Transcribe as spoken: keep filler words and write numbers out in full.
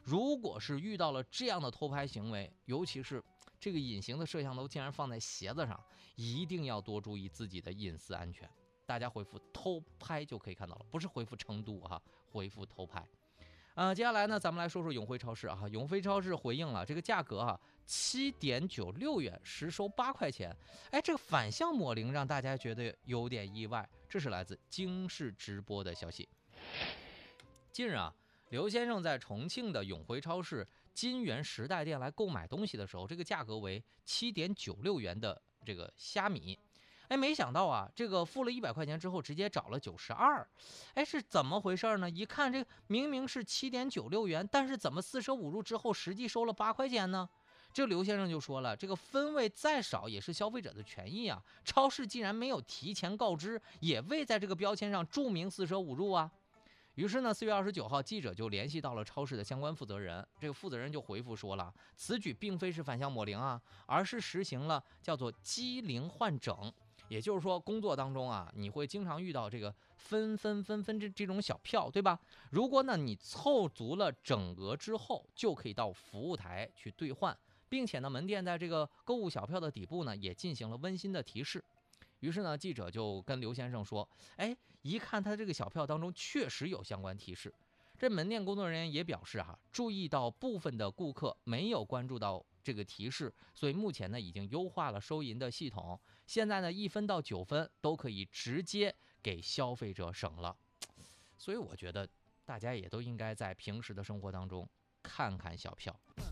如果是遇到了这样的偷拍行为，尤其是这个隐形的摄像头竟然放在鞋子上，一定要多注意自己的隐私安全。大家回复偷拍就可以看到了，不是回复成都哈、啊，回复偷拍。呃，接下来呢，咱们来说说永辉超市啊。永辉超市回应了这个价格啊，七点九六元，实收八块钱。哎，这个反向抹零让大家觉得有点意外。这是来自京视直播的消息。近日啊，刘先生在重庆的永辉超市金源时代店来购买东西的时候，这个价格为七点九六元的这个虾米。哎，没想到啊，这个付了一百块钱之后，直接找了九十二，哎，是怎么回事呢？一看这个明明是七点九六元，但是怎么四舍五入之后，实际收了八块钱呢？这刘先生就说了，这个分位再少也是消费者的权益啊，超市既然没有提前告知，也未在这个标签上注明四舍五入啊。于是呢，四月二十九号，记者就联系到了超市的相关负责人。这个负责人就回复说了，此举并非是反向抹零啊，而是实行了叫做机零换整。也就是说，工作当中啊，你会经常遇到这个分分分分这这种小票，对吧？如果呢你凑足了整额之后，就可以到服务台去兑换，并且呢，门店在这个购物小票的底部呢，也进行了温馨的提示。于是呢，记者就跟刘先生说：“哎，一看他这个小票当中确实有相关提示。”这门店工作人员也表示哈、啊，注意到部分的顾客没有关注到这个提示，所以目前呢已经优化了收银的系统。现在呢一分到九分都可以直接给消费者省了。所以我觉得大家也都应该在平时的生活当中看看小票。